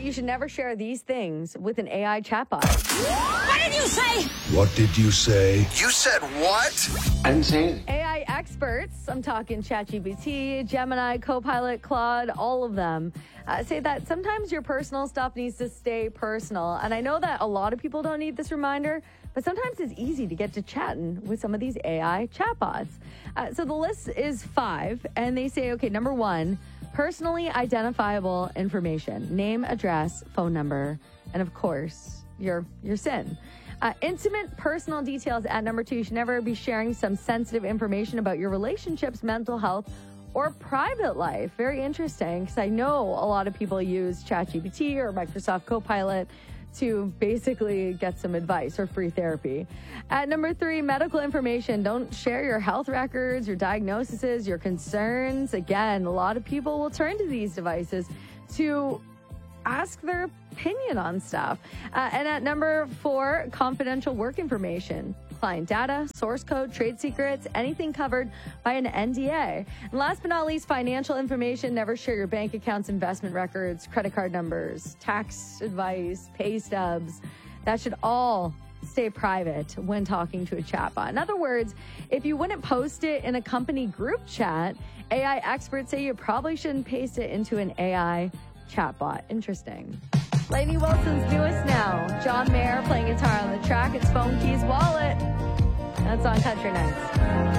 you should never share these things with an AI chatbot. What did you say? What did you say? You said what? I didn't say anything. AI experts, I'm talking ChatGPT, Gemini, Copilot, Claude, all of them, say that sometimes your personal stuff needs to stay personal. And I know that a lot of people don't need this reminder, but sometimes it's easy to get to chatting with some of these AI chatbots. So the list is 5, and they say, okay, number 1, personally identifiable information, name, address, phone number, and of course, your SIN. Intimate personal details at number 2. You should never be sharing some sensitive information about your relationships, mental health, or private life. Very interesting, because I know a lot of people use ChatGPT or Microsoft Copilot to basically get some advice or free therapy. At number 3, medical information. Don't share your health records, your diagnoses, your concerns. Again, a lot of people will turn to these devices to ask their opinion on stuff. And at number 4, confidential work information. Client data, source code, trade secrets, anything covered by an NDA. And last but not least, financial information. Never share your bank accounts, investment records, credit card numbers, tax advice, pay stubs. That should all stay private when talking to a chatbot. In other words, if you wouldn't post it in a company group chat, AI experts say you probably shouldn't paste it into an AI chatbot. Interesting. Lainey Wilson's newest now. John Mayer playing guitar on the track. It's Phone Keys Wallet. That's on Country Nights.